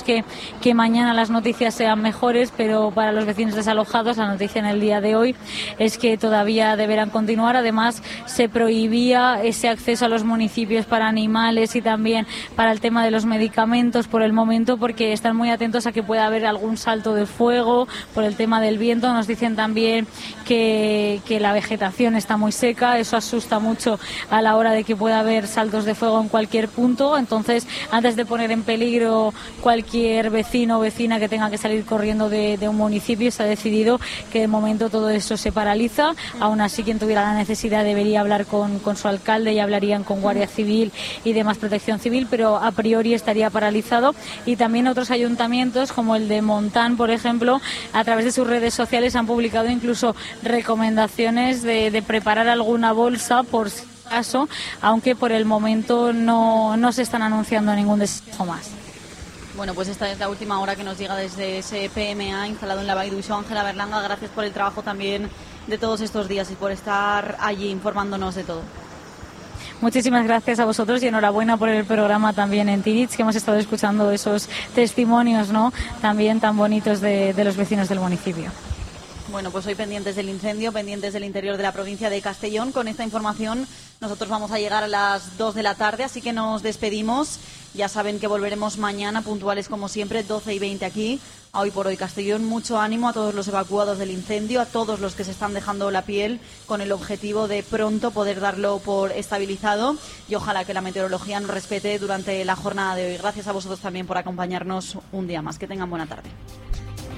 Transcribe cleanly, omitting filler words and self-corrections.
que mañana las noticias sean mejores, pero para los vecinos desalojados la noticia en el día de hoy es que todavía deberán continuar. Además, se prohibía ese acceso a los municipios para animales y también para el tema de los medicamentos por el momento, porque están muy atentos a que pueda haber algún salto de fuego por el tema del viento. Nos dicen también que la vegetación está muy seca, eso asusta mucho a la hora de que pueda haber saltos de fuego en cualquier punto. Entonces, antes de poner en peligro cualquier vecino o vecina que tenga que salir corriendo de un municipio, se ha decidido que de momento todo eso se paraliza. Aún así, quien tuviera la necesidad debería hablar con su alcalde y hablarían con Guardia Civil y demás protección civil, pero a priori estaría paralizado. Y también otros ayuntamientos, como el de Montán, por ejemplo, a través de sus redes sociales han publicado incluso recomendaciones de preparar alguna bolsa por si acaso, aunque por el momento no se están anunciando ningún desastre más. Bueno, pues esta es la última hora que nos llega desde ese PMA instalado en la Vall d'Uixó. Ángela Berlanga, gracias por el trabajo también de todos estos días y por estar allí informándonos de todo. Muchísimas gracias a vosotros y enhorabuena por el programa también en Tinitz, que hemos estado escuchando esos testimonios, ¿no?, también tan bonitos de los vecinos del municipio. Bueno, pues hoy pendientes del incendio, pendientes del interior de la provincia de Castellón. Con esta información nosotros vamos a llegar a las 2 de la tarde, así que nos despedimos. Ya saben que volveremos mañana, puntuales como siempre, 12:20 aquí. A Hoy por Hoy Castellón, mucho ánimo a todos los evacuados del incendio, a todos los que se están dejando la piel, con el objetivo de pronto poder darlo por estabilizado. Y ojalá que la meteorología nos respete durante la jornada de hoy. Gracias a vosotros también por acompañarnos un día más. Que tengan buena tarde.